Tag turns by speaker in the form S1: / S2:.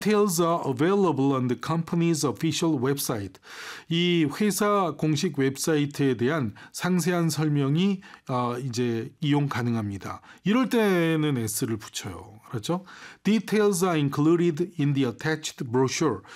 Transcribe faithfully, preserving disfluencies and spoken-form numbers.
S1: Details are available on the company's official website. 이 회사 공식 웹사이트에 대한 상세한 설명이 어, 이제 이용 가능합니다. 이럴 때는 s를 붙여요. 그렇죠? Details are included in the attached brochure.